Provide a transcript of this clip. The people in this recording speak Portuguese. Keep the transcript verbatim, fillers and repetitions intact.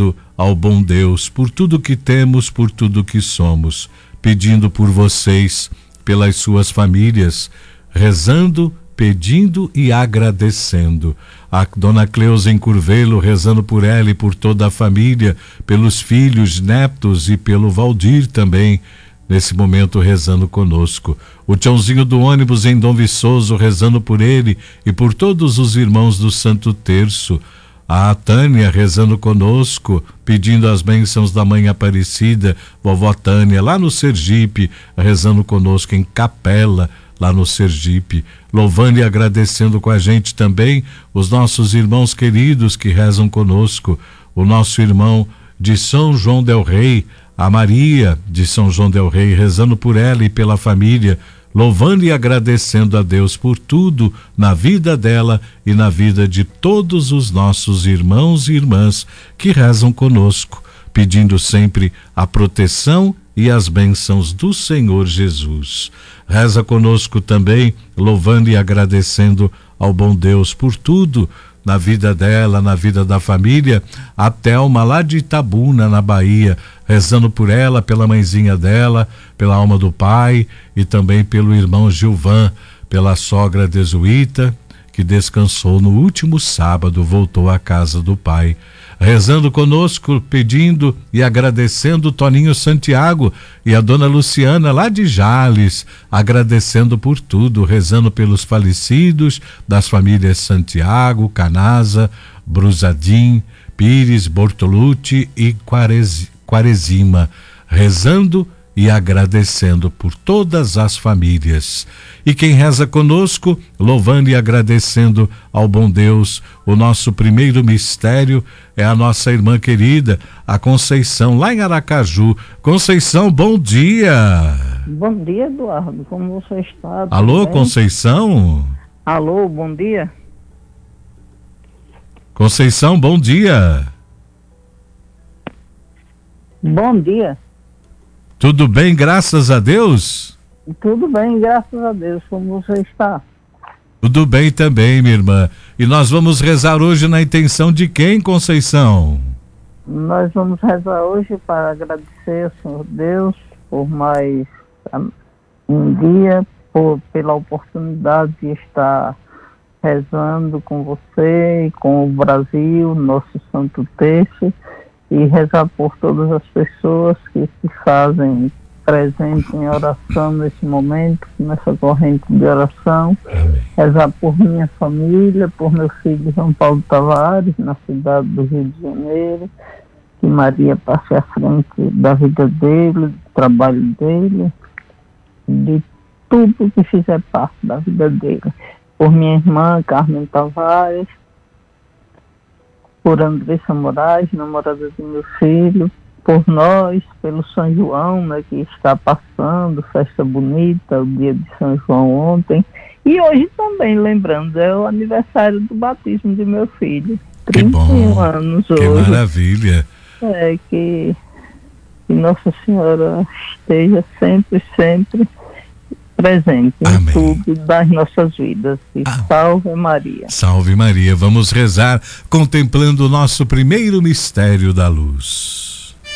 agradecendo ao bom Deus por tudo que temos, por tudo que somos, pedindo por vocês, pelas suas famílias, rezando, pedindo e agradecendo. A dona Cleusa em Curvelo, rezando por ela e por toda a família, pelos filhos, netos e pelo Valdir também, nesse momento rezando conosco. O Tiãozinho do ônibus em Dom Viçoso, rezando por ele e por todos os irmãos do Santo Terço. A Tânia rezando conosco, pedindo as bênçãos da Mãe Aparecida, vovó Tânia, lá no Sergipe, rezando conosco em Capela, lá no Sergipe, louvando e agradecendo com a gente também os nossos irmãos queridos que rezam conosco, o nosso irmão de São João del Rei, a Maria de São João del Rei, rezando por ela e pela família, louvando e agradecendo a Deus por tudo na vida dela e na vida de todos os nossos irmãos e irmãs que rezam conosco, pedindo sempre a proteção e as bênçãos do Senhor Jesus. Reza conosco também, louvando e agradecendo ao bom Deus por tudo na vida dela, na vida da família, a Thelma lá de Itabuna, na Bahia, rezando por ela, pela mãezinha dela, pela alma do pai e também pelo irmão Gilvan, pela sogra Desuíta, que descansou no último sábado, voltou à casa do pai. Rezando conosco, pedindo e agradecendo Toninho Santiago e a dona Luciana lá de Jales, agradecendo por tudo, rezando pelos falecidos das famílias Santiago, Canaza, Brusadim, Pires, Bortolucci e Quares, Quaresima, rezando e agradecendo por todas as famílias. E quem reza conosco, louvando e agradecendo ao bom Deus, o nosso primeiro mistério é a nossa irmã querida, a Conceição, lá em Aracaju. Conceição, bom dia! Bom dia, Eduardo, como você está? Alô, Conceição? Alô, bom dia. Conceição, bom dia! Bom dia. Tudo bem, graças a Deus? Tudo bem, graças a Deus. Como você está? Tudo bem também, minha irmã. E nós vamos rezar hoje na intenção de quem, Conceição? Nós vamos rezar hoje para agradecer ao Senhor Deus por mais um dia, por, pela oportunidade de estar rezando com você e com o Brasil, nosso Santo Terço, e rezar por todas as pessoas que se fazem presentes em oração nesse momento, nessa corrente de oração. Amém. Rezar por minha família, por meu filho João Paulo Tavares, na cidade do Rio de Janeiro, que Maria passe à frente da vida dele, do trabalho dele, de tudo que fizer parte da vida dele. Por minha irmã Carmen Tavares, por Andressa Moraes, namorada do meu filho, por nós, pelo São João, né, que está passando, festa bonita, o dia de São João ontem, e hoje também, lembrando, é o aniversário do batismo de meu filho, trinta e um anos hoje. Que maravilha! É, que, que Nossa Senhora esteja sempre, sempre presente em Amém. tudo das nossas vidas. E Ah. salve Maria. Salve Maria, vamos rezar contemplando o nosso primeiro mistério da luz.